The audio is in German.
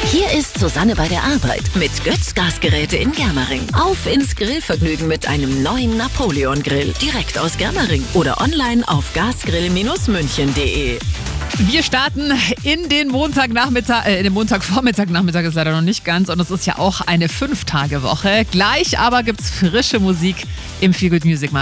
Hier ist Susanne bei der Arbeit mit Götz Gasgeräte in Germering. Auf ins Grillvergnügen mit einem neuen Napoleon-Grill. Direkt aus Germering oder online auf gasgrill-münchen.de. Wir starten in den Montagnachmittag, den Montagvormittag, Nachmittag ist leider noch nicht ganz und es ist ja auch eine 5-Tage-Woche. Gleich aber gibt's frische Musik im Feel Good Music